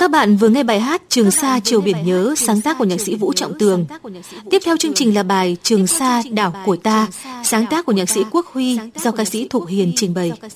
Các bạn vừa nghe bài hát Trường Sa chiều biển nhớ, sáng tác của nhạc sĩ Vũ Trọng Tường. Tiếp theo chương trình là bài Trường Sa đảo của ta, sáng tác của nhạc sĩ Quốc Huy, do ca sĩ Thục Hiền trình bày.